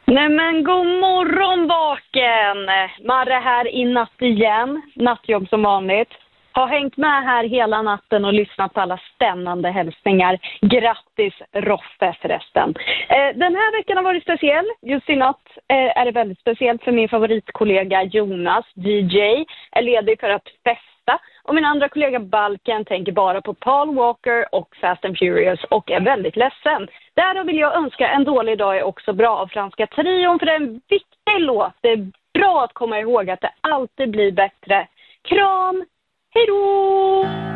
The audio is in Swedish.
Nej men god morgon Baken! Marre här i natt igen. Nattjobb som vanligt. Har hängt med här hela natten och lyssnat på alla spännande hälsningar. Grattis Roffe förresten. Den här veckan har varit speciell. Just i natt är det väldigt speciellt för min favoritkollega Jonas, DJ, är ledig för att festa. Och min andra kollega Balken tänker bara på Paul Walker och Fast and Furious och är väldigt ledsen. Därför vill jag önska En dålig dag är också bra av Franska Trion, för det är en viktig låt. Det är bra att komma ihåg att det alltid blir bättre. Kram! Hej då!